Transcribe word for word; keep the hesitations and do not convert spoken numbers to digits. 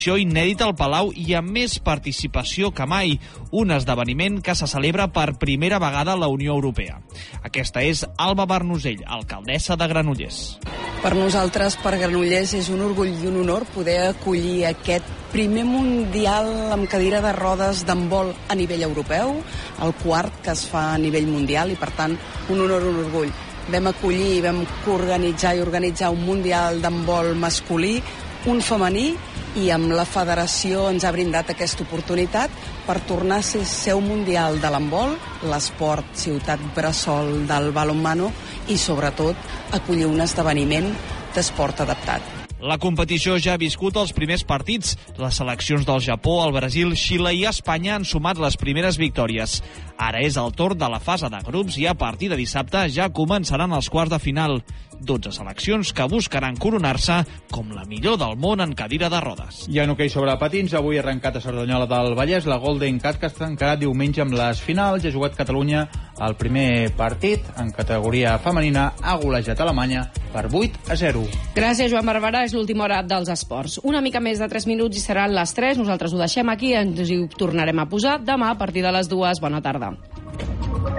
inèdita al Palau i amb més participació que mai, un esdeveniment que se celebra per primera vegada a la Unió Europea. Aquesta és Alba Barnusell, alcaldessa de Granollers. Per nosaltres, per Granollers, és un orgull i un honor poder acollir aquest primer mundial amb cadira de rodes d'handbol a nivell europeu, el quart que es fa a nivell mundial i, per tant, un honor, un orgull. Vam acollir i vam organitzar i organitzar un mundial d'handbol masculí, un femení, i amb la federació ens ha brindat aquesta oportunitat per tornar a ser seu mundial de l'handbol, l'esport ciutat bressol del balonmano i, sobretot, acollir un esdeveniment d'esport adaptat. La competició ja ha viscut els primers partits. Les seleccions del Japó, el Brasil, Xile i Espanya han sumat les primeres victòries. Ara és el torn de la fase de grups i a partir de dissabte ja començaran els quarts de final. dotze seleccions que buscaran coronar-se com la millor del món en cadira de rodes. I en hoquei sobre patins, avui ha arrencat a Cerdanyola del Vallès la Golden Cat, que està encarat diumenge amb les finals. Ja ha jugat Catalunya el primer partit en categoria femenina, ha golejat Alemanya per vuit a zero. Gràcies, Joan Barberà. És l'última hora dels esports. Una mica més de tres minuts i seran les tres. Nosaltres ho deixem aquí, ens hi tornarem a posar demà a partir de les dues. Bona tarda.